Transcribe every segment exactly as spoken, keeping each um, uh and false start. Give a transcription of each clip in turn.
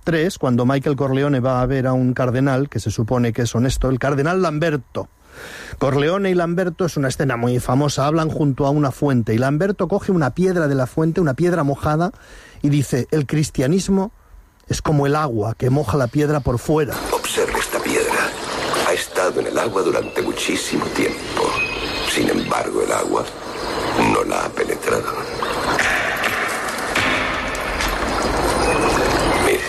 tres, cuando Michael Corleone va a ver a un cardenal, que se supone que es honesto, el cardenal Lamberto. Corleone y Lamberto es una escena muy famosa, hablan junto a una fuente, y Lamberto coge una piedra de la fuente, una piedra mojada, y dice, el cristianismo es como el agua que moja la piedra por fuera. Observe esta piedra. Ha estado en el agua durante muchísimo tiempo. Sin embargo, el agua no la ha penetrado. Mire,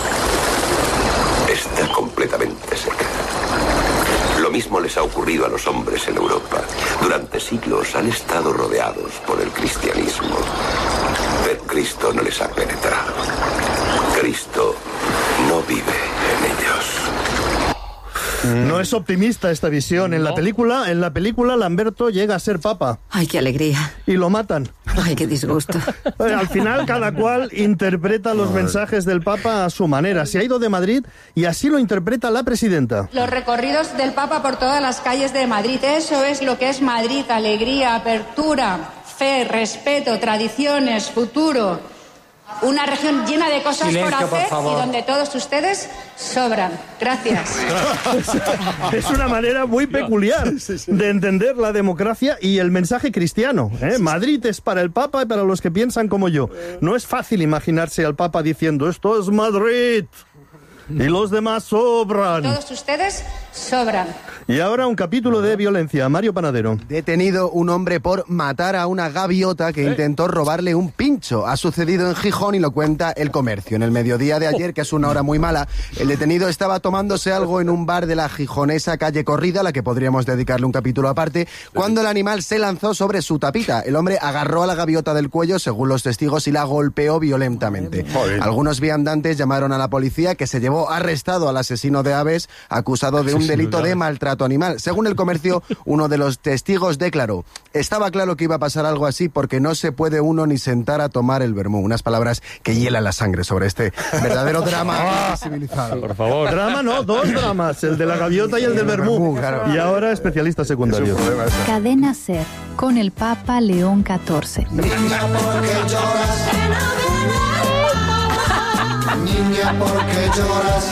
está completamente seca. Lo mismo les ha ocurrido a los hombres en Europa. Durante siglos han estado rodeados por el cristianismo, pero Cristo no les ha penetrado. Cristo no vive en ellos. No es optimista esta visión. En No. la película, en la película Lamberto llega a ser papa. Ay, qué alegría. Y lo matan. Ay, qué disgusto. Al final, cada cual interpreta los mensajes del Papa a su manera. Se ha ido de Madrid y así lo interpreta la presidenta. Los recorridos del Papa por todas las calles de Madrid. Eso es lo que es Madrid. Alegría, apertura, fe, respeto, tradiciones, futuro. Una región llena de cosas Silencio, por por hacer favor. y donde todos ustedes sobran. Gracias. Es una manera muy peculiar de entender la democracia y el mensaje cristiano, ¿eh? Madrid es para el Papa y para los que piensan como yo. No es fácil imaginarse al Papa diciendo, esto es Madrid y los demás sobran. Todos ustedes sobran. Y ahora un capítulo de violencia. Mario Panadero. Detenido un hombre por matar a una gaviota que intentó robarle un pincho. Ha sucedido en Gijón y lo cuenta El Comercio. En el mediodía de ayer, que es una hora muy mala, el detenido estaba tomándose algo en un bar de la gijonesa calle Corrida, a la que podríamos dedicarle un capítulo aparte, cuando el animal se lanzó sobre su tapita. El hombre agarró a la gaviota del cuello, según los testigos, y la golpeó violentamente. Joder. Algunos viandantes llamaron a la policía, que se llevó arrestado al asesino de aves, acusado de un Asesino delito de de aves. maltrato animal. Según El Comercio, uno de los testigos declaró, estaba claro que iba a pasar algo así porque no se puede uno ni sentar a tomar el vermú. Unas palabras que hielan la sangre sobre este verdadero drama civilizado. Por favor. Drama no, dos dramas, el de la gaviota y el del vermú. claro. Y ahora especialista secundario. Cadena Ser, con el Papa León catorce. Niña, ¿por qué lloras? Niña, ¿por qué lloras?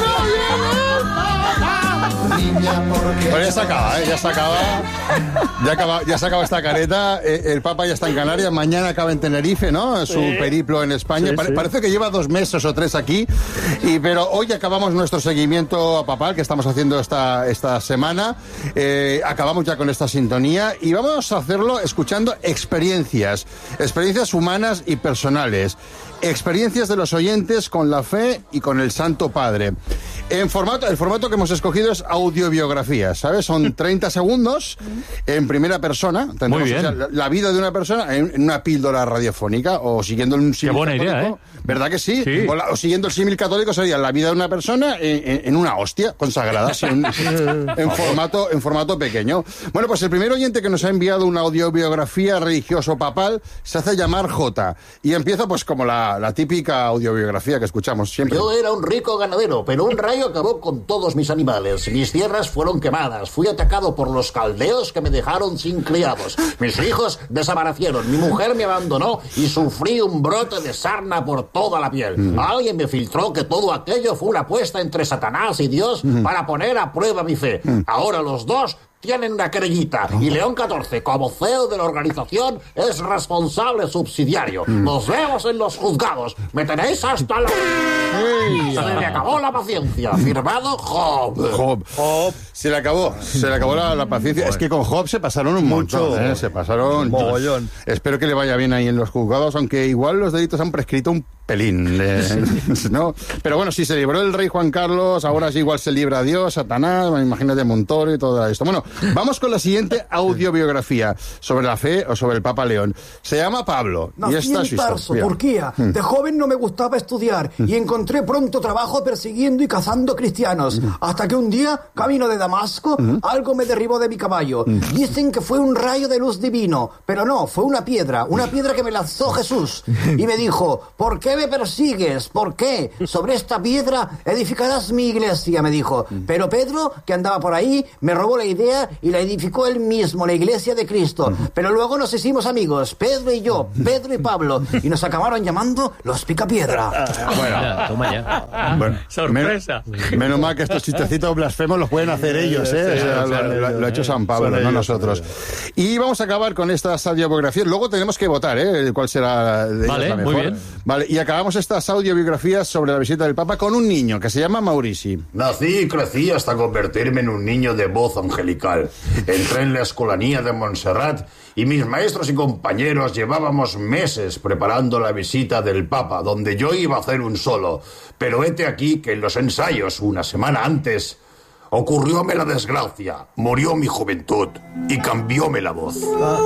Niña, ¿por qué Pero ya se acaba, ¿eh? Ya se acaba. Ya, acaba, ya se acaba esta careta. Eh, el Papa ya está en Canarias. Mañana acaba en Tenerife, ¿no? Su Sí. periplo en España. Sí, Pare- sí. Parece que lleva dos meses o tres aquí. Y, pero hoy acabamos nuestro seguimiento papal que estamos haciendo esta, esta semana. Eh, acabamos ya con esta sintonía. Y vamos a hacerlo escuchando experiencias. Experiencias humanas y personales. Experiencias de los oyentes con la fe y con el Santo Padre. En formato, el formato que hemos escogido es audiobiografía, ¿sabes? Son treinta segundos en primera persona. Tendremos, Muy bien. o sea, la, la vida de una persona en, en una píldora radiofónica o siguiendo un símil buena idea, católico. ¿eh? ¿Verdad que sí? Sí. O, la- o siguiendo el símil católico sería la vida de una persona en, en- en una hostia consagrada, así, en, en formato, en formato pequeño. Bueno, pues el primer oyente que nos ha enviado una audiobiografía religioso-papal se hace llamar J. Y empieza pues como la, la típica audiobiografía que escuchamos siempre. Yo era un rico ganadero, pero un rayo acabó con todos mis animales. Mis tierras fueron quemadas. Fui atacado por los caldeos que me dejaron sin criados. Mis hijos desaparecieron. Mi mujer me abandonó y sufrí un brote de sarna por toda la piel. Mm. Alguien me filtró que todo aquello fue una apuesta entre Satanás y Dios Mm. para poner a prueba mi fe. Ahora los dos tienen una querellita y León catorce, como C E O de la organización, es responsable subsidiario. Mm. Nos vemos en los juzgados. Me tenéis hasta la... Se me acabó la paciencia. Firmado Job. Job. Job. Se le acabó, se le acabó la, la paciencia. Es que con Job se pasaron un Mucho. montón, ¿eh? Se pasaron... Mogollón. Espero que le vaya bien ahí en los juzgados, aunque igual los delitos han prescrito un pelín, eh, ¿no? Pero bueno, si se libró el rey Juan Carlos, ahora sí igual se libra Dios, Satanás, imagínate Montoro y todo esto. Bueno, vamos con la siguiente audiobiografía sobre la fe o sobre el Papa León. Se llama Pablo. y Nací esta es su en Tarso, historia. Turquía. Mm. De joven no me gustaba estudiar y encontré pronto trabajo persiguiendo y cazando cristianos. Hasta que un día, camino de Damasco, algo me derribó de mi caballo. Dicen que fue un rayo de luz divino, pero no, fue una piedra, una piedra que me lanzó Jesús. Y me dijo, ¿por qué me persigues? ¿Por qué? Sobre esta piedra edificarás mi iglesia, me dijo. Pero Pedro, que andaba por ahí, me robó la idea y la edificó él mismo, la iglesia de Cristo. Pero luego nos hicimos amigos, Pedro y yo, Pedro y Pablo, y nos acabaron llamando los Picapiedra. Bueno, toma ya. Bueno, sorpresa. Men- menos mal que estos chistecitos blasfemos los pueden hacer ellos, ¿eh? Sí, O sea, sí, lo, lo- lo ha hecho San Pablo, son no ellos, nosotros. Y vamos a acabar con estas audiobiografías. Luego tenemos que votar, ¿eh? ¿Cuál será de ellas Vale, la muy mejor? bien. Vale, y acabamos estas audiobiografías sobre la visita del Papa con un niño que se llama Maurici. Nací y crecí hasta convertirme en un niño de voz angelical. Entré en la escolanía de Montserrat y mis maestros y compañeros llevábamos meses preparando la visita del Papa, donde yo iba a hacer un solo. Pero hete aquí que en los ensayos, una semana antes, ocurrióme la desgracia, murió mi juventud y cambióme la voz.